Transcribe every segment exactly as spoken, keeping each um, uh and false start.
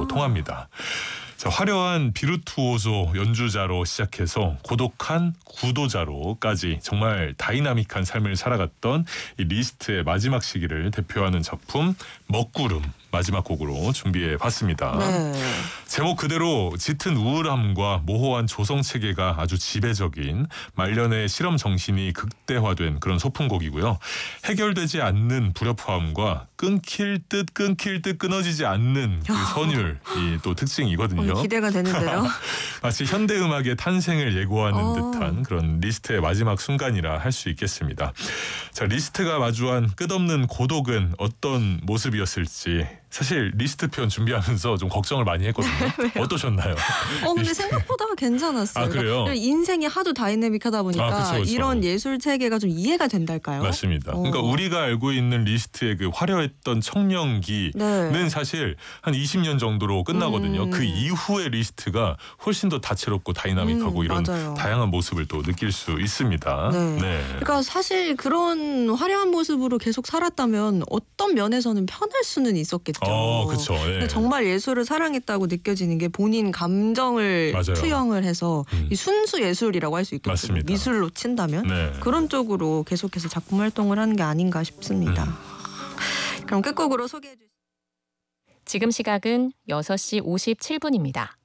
아. 통합니다. 자, 화려한 비르투오소 연주자로 시작해서 고독한 구도자로까지 정말 다이나믹한 삶을 살아갔던 이 리스트의 마지막 시기를 대표하는 작품 먹구름 마지막 곡으로 준비해봤습니다. 네. 제목 그대로 짙은 우울함과 모호한 조성체계가 아주 지배적인 말년의 실험 정신이 극대화된 그런 소품곡이고요. 해결되지 않는 불협화음과 끊길 듯 끊길 듯 끊어지지 않는 그 선율이 또 특징이거든요. 어, 기대가 되는데요. 마치 현대음악의 탄생을 예고하는 어. 듯한 그런 리스트의 마지막 순간이라 할 수 있겠습니다. 자, 리스트가 마주한 끝없는 고독은 어떤 모습이었을지 사실 리스트 편 준비하면서 좀 걱정을 많이 했거든요. 어떠셨나요? 어 근데 리스트. 생각보다 괜찮았어요. 아, 그래요? 그러니까 인생이 하도 다이내믹하다 보니까 아, 그쵸, 그쵸. 이런 예술 체계가 좀 이해가 된달까요? 맞습니다. 어. 그러니까 우리가 알고 있는 리스트의 그 화려했던 청년기는 네. 사실 한 이십 년 정도로 끝나거든요. 음. 그 이후의 리스트가 훨씬 더 다채롭고 다이나믹하고 음, 이런 맞아요. 다양한 모습을 또 느낄 수 있습니다. 네. 네. 그러니까 사실 그런 화려한 모습으로 계속 살았다면 어떤 면에서는 편할 수는 있었겠죠. 어, 그렇죠. 근데 정말 예술을 사랑했다고 느껴지는 게 본인 감정을 맞아요. 투영을 해서 음. 이 순수 예술이라고 할 수 있겠죠. 맞습니다. 미술로 친다면 네. 그런 쪽으로 계속해서 작품 활동을 하는 게 아닌가 싶습니다. 음. 그럼 끝곡으로 소개해 주시죠. 지금 시각은 여섯 시 오십칠 분입니다.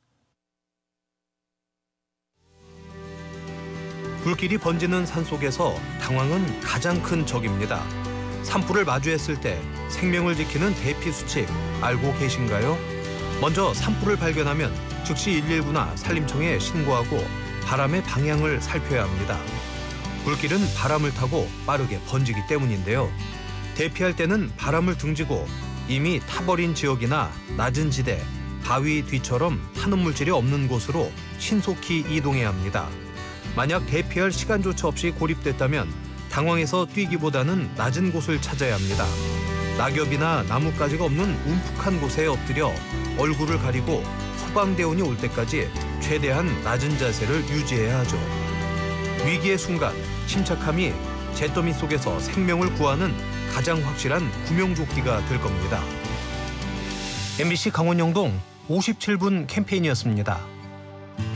불길이 번지는 산속에서 당황은 가장 큰 적입니다. 산불을 마주했을 때 생명을 지키는 대피수칙 알고 계신가요? 먼저 산불을 발견하면 즉시 일일구나 산림청에 신고하고 바람의 방향을 살펴야 합니다. 불길은 바람을 타고 빠르게 번지기 때문인데요. 대피할 때는 바람을 등지고 이미 타버린 지역이나 낮은 지대, 바위 뒤처럼 타는 물질이 없는 곳으로 신속히 이동해야 합니다. 만약 대피할 시간조차 없이 고립됐다면 당황해서 뛰기보다는 낮은 곳을 찾아야 합니다. 낙엽이나 나뭇가지가 없는 움푹한 곳에 엎드려 얼굴을 가리고 소방대원이 올 때까지 최대한 낮은 자세를 유지해야 하죠. 위기의 순간 침착함이 잿더미 속에서 생명을 구하는 가장 확실한 구명조끼가 될 겁니다. 엠비씨 강원영동 오십칠 분 캠페인이었습니다.